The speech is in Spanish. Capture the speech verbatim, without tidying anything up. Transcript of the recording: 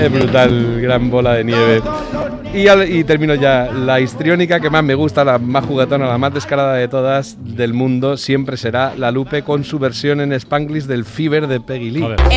Es brutal, gran bola de nieve. Y, al, y termino ya. La histriónica que más me gusta, la más juguetona, la más descarada de todas del mundo, siempre será la Lupe con su versión en Spanglish del Fever de Peggy Lee.